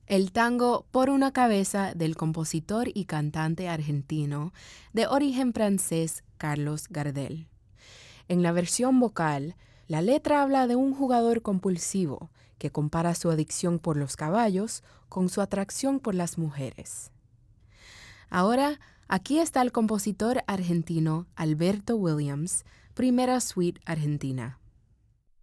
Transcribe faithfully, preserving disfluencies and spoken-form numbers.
El tango Por una cabeza del compositor y cantante argentino de origen francés Carlos Gardel. En la versión vocal, la letra habla de un jugador compulsivo que compara su adicción por los caballos con su atracción por las mujeres. Ahora, aquí está el compositor argentino Alberto Williams, primera suite argentina.